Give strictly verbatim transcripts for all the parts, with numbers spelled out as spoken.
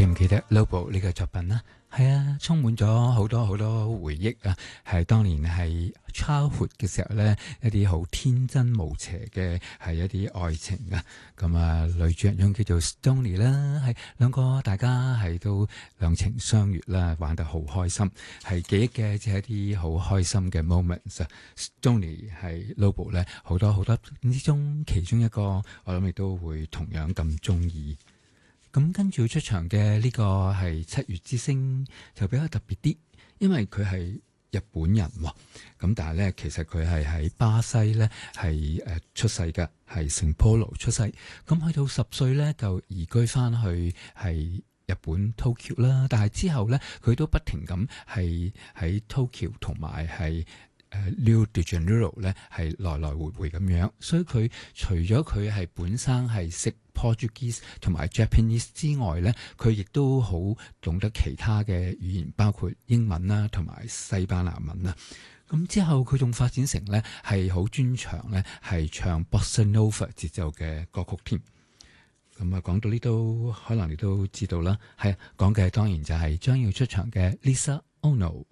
記唔記得 Lobo 呢個作品啦？係啊，充滿咗好多好多回憶啊！係當年係 childhood 嘅時候咧，一啲好天真無邪嘅係一啲愛情啊！咁啊，女主人翁叫做 Stoney 啦，係兩個大家係都兩情相悅啦，玩得好開心，係記憶嘅即係一啲好開心嘅 moments 啊！Stoney 係 Lobo 咧好多好多之中其中一個，我諗亦都會同樣咁中意。咁跟住出場嘅呢個係七月之星，就比較特別啲，因為佢係日本人喎。咁但係咧，其實佢係喺巴西咧係誒出世嘅，係聖保羅出世。咁去到十歲咧就移居翻去係日本 Tokyo 啦。但係之後咧，佢都不停咁係喺 Tokyo 同埋係誒 Rio de Janeiro 咧係來來回回咁樣。所以佢除咗佢係本身係識 Portuguese 同埋 Japanese 之外咧，佢亦都好懂得其他嘅語言，包括英文啦同埋西班牙文啦。咁之後佢仲發展成咧係好專長咧係唱 Bossa Nova 節奏嘅歌曲添。咁啊講到呢度，可能你都知道啦，係啊，講嘅當然就係將要出場嘅 Lisa Ono，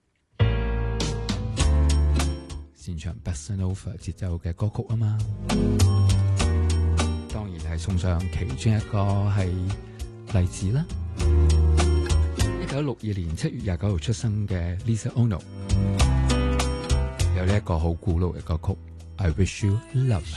擅長 Bossa Nova 節奏嘅歌曲啊嘛。當然係送上其中一個係例子啦。一九六二年七月廿九號出生嘅 Lisa Ono， 有呢一個好古老嘅歌曲《I Wish You Love》。